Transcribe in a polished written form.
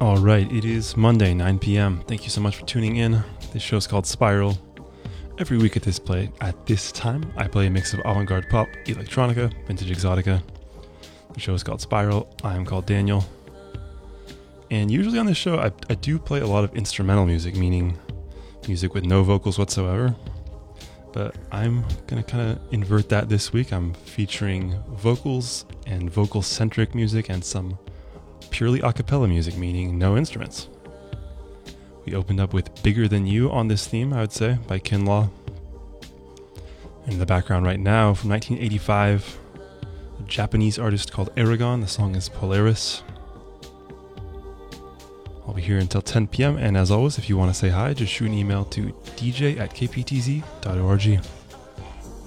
All right, it is Monday, 9 p.m. Thank you so much for tuning in. This show is called Spiral. Every week at this time, I play a mix of avant-garde pop, electronica, vintage exotica. The show is called Spiral. I am called Daniel. And usually on this show, I do play a lot of instrumental music, meaning music with no vocals whatsoever. But I'm going to kind of invert that this week. I'm featuring vocals and vocal-centric music and some purely a cappella music, meaning no instruments. We opened up with Bigger Than You on this theme, I would say, by Kinlaw. In the background right now, from 1985, a Japanese artist called Aragon. The song is Polaris. I'll be here until 10 p.m. And as always, if you want to say hi, just shoot an email to dj@kptz.org.